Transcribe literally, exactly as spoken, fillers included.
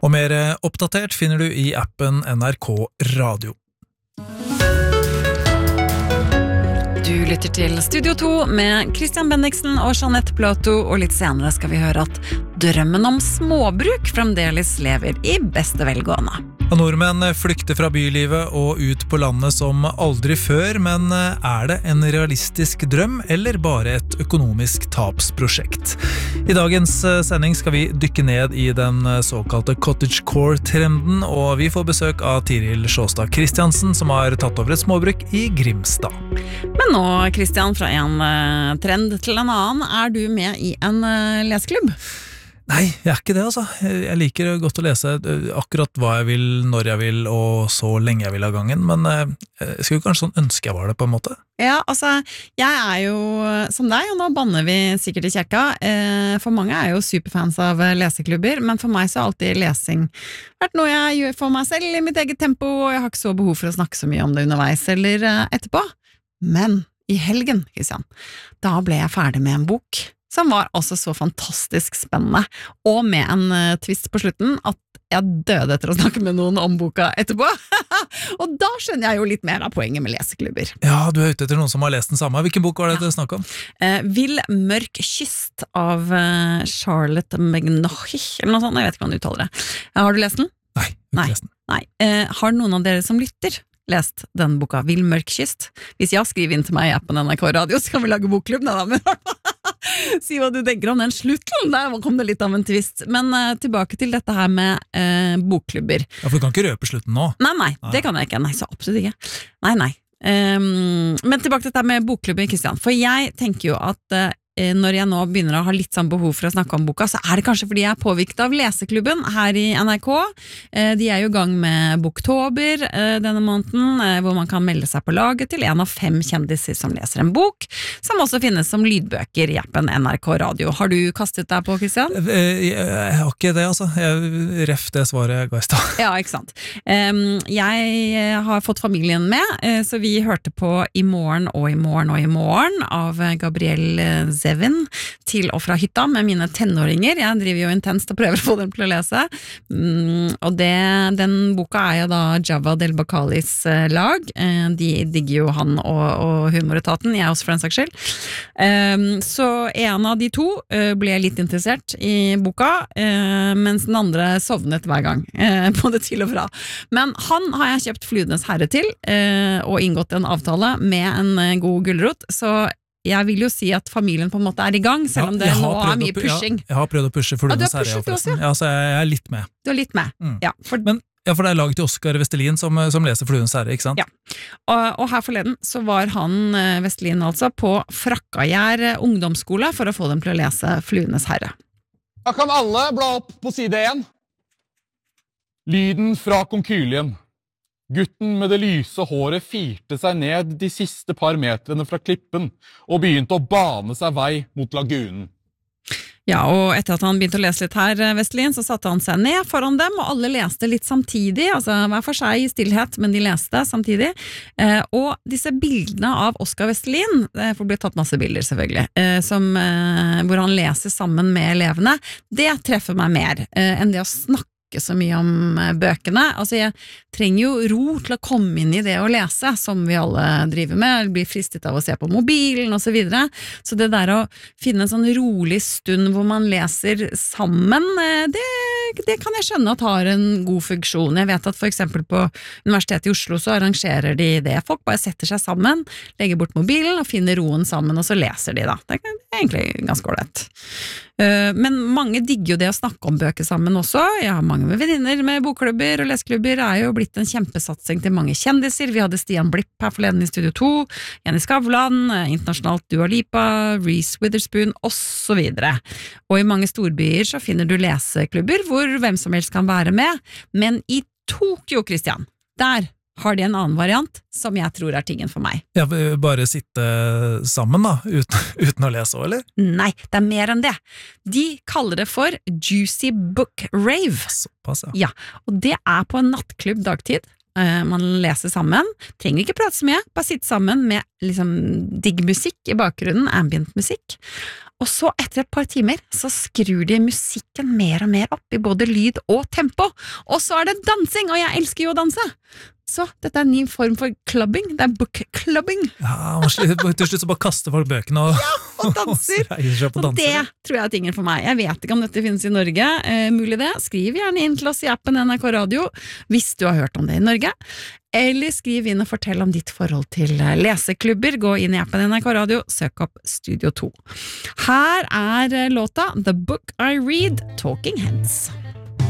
Og mer oppdatert finner du i appen N R K Radio. Du lytter til Studio to med Christian Bendiksen og Jeanette Plato, og litt senere skal vi høre at drømmen om småbruk fremdeles lever i beste velgående. Nordmenn flykter fra bylivet og ut på landet som aldri før, men er det en realistisk drøm eller bare et økonomisk tapsprosjekt? I dagens sending skal vi dykke ned i den såkalte cottagecore-trenden, og vi får besøk av Tiril Sjåstad Kristiansen, som har tatt over et småbruk i Grimstad. Men nå, Christian, fra en trend til en annen, er du med i en leseklubb? Nei, jeg er ikke det altså. Jeg liker godt å lese akkurat hva jeg vil, når jeg vil, og så lenge jeg vil av gangen, men jeg skulle kanskje sånn ønske jeg var det på en måte. Ja, altså, jeg er jo som deg, og nå banner vi sikkert i kjerka. For mange er jo superfans av leseklubber, men for meg så har alltid lesing vært noe jeg gjør for meg selv i mitt eget tempo, og jeg har ikke så behov for å snakke så mye om det underveis eller etterpå. Men i helgen, Christian, da ble jeg ferdig med en bok som var også så fantastisk spennende, og med en uh, twist på slutten, at jeg døde etter å snakke med noen om boka etterpå. Og da skjønner jeg jo litt mer av poenget med leseklubber. Ja, du er ute etter noen som har lest den samme. Hvilken bok var det ja. Du snakket om? Uh, Vill mørk kyst av uh, Charlotte McNaughey, eller noe sånt, jeg vet ikke hva du uttaler det. Uh, har du lest den? Nei, ikke Nei. lest den. Nei. Uh, har noen av dere som lytter lest den boka, Vill mørk kyst? Hvis jeg skriver inn til meg i appen N R K Radio, så kan vi lage bokklubb. Nei, da, men si hva du tenker om den slutten. Der kom det litt av en twist. Men uh, tilbake til dette her med uh, bokklubber. Ja, for du kan ikke røpe slutten nå. Nei, nei, nei, det kan jeg ikke. Nei, så absolutt ikke. Nei, nei. Um, men tilbake til dette med bokklubber, Christian. For jeg tenker jo at uh, når jeg nå begynner å ha litt sånn behov for å snakke om boka, så er det kanskje fordi jeg er påvirket av leseklubben her i N R K. De er jo i gang med Boktober denne måneden, hvor man kan melde seg på laget til en av fem kjendiser som leser en bok, som også finnes som lydbøker i appen N R K Radio. Har du kastet deg på, Christian? Jeg, jeg har ikke det, altså. Jeg ref det svaret jeg ga i stad. Ja, ikke sant. Jeg har fått familien med, så vi hørte på I morgen og I morgen og I morgen av Gabrielle Zevin til og fra hytta med mine tenåringer. Jeg driver jo intenst og prøver å få dem til å lese. Mm, og det, den boka er jo da Java Del Bacalis eh, lag. Eh, de digger jo han og, og humoretaten, jeg også for en saks skyld. Eh, så en av de to eh, ble litt interessert i boka, eh, mens den andre sovnet hver gang, eh, både til og fra. Men han har jeg kjøpt Fluenes herre til, eh, og inngått en avtale med en eh, god gulrot, så jeg vil jo si at familien på en måte er i gang, selv om det ja, nå er mye pushing. Ja, jeg har prøvd å pushe Fluenes herre, forresten. Ja, så jeg er litt med. Du er litt med, mm. ja. For, Men, ja, for det er laget til Oskar Vestelin som, som leser Fluenes herre, ikke sant? Ja, og, og her forleden så var han, Vestelin altså, på Frakkajær ungdomsskole for å få dem til å lese Fluenes herre. Da kan alle bla opp på side én. Lyden fra konkylien. Gutten med det lyse håret firte seg ned de siste par metrene fra klippen og begynte å bane seg vei mot lagunen. Ja, og etter at han begynte å lese litt her, Vestelin, så satte han seg ned foran dem, og alle leste litt samtidig, altså hver for seg i stillhet, men de leste samtidig. Eh, og disse bildene av Oskar Vestelin, for det ble tatt masse bilder selvfølgelig, eh, som, eh, hvor han leser sammen med elevene, det treffer meg mer eh, enn det å snakke så mye om bøkene. Altså jeg trenger jo ro til å komme inn i det å lese, som vi alle driver med, blir fristet av å se på mobilen og så videre. Så det der å finne en sånn rolig stund hvor man leser sammen, det, det kan jeg skjønne at har en god funksjon. Jeg vet at for eksempel på Universitetet i Oslo så arrangerer de det. Folk bare setter seg sammen, legger bort mobilen og finner roen sammen, og så leser de da. Det er egentlig ganske ålreit. Men mange digger jo det å snakke om bøker sammen også. Jeg har mange med venninner med bokklubber, og leseklubber er jo blitt en kjempesatsing til mange kjendiser. Vi hadde Stian Blipp her forleden i Studio to, Jenny Skavlan, internasjonalt Dua Lipa, Reese Witherspoon og så videre. Og i mange storbyer så finner du leseklubber hvor hvem som helst kan være med, men i Tokyo, Christian, der har de en annen variant som jeg tror er tingen for meg. Ja, bare sitte sammen da, uten, uten å lese også, eller? Nei, det er mer enn det. De kaller det for Juicy Book Rave. Såpass, ja. Ja, og det er på en nattklubb dagtid. Uh, man leser sammen, trenger ikke prate så mye, bare sitte sammen med liksom digg musikk i bakgrunnen, ambient musikk. Og så etter et par timer så skrur de musikken mer og mer opp i både lyd og tempo, og så er det dansing, og jeg elsker jo å danse! Så dette er en ny form for clubbing, det er book clubbing. Ja, man sli- til slutt så bare kaster folk bøkene og, Og danser! og reiser seg på Så danser. det tror jeg er tingen for meg. Jeg vet ikke om dette finnes i Norge, eh, mulig det. Skriv gjerne inn til oss i appen N R K Radio, hvis du har hørt om det i Norge. Eller skriv inn og fortell om ditt forhold til eh, leseklubber. Gå inn i appen N R K Radio, søk opp Studio to. Her er eh, låta The Book I Read, Talking Heads.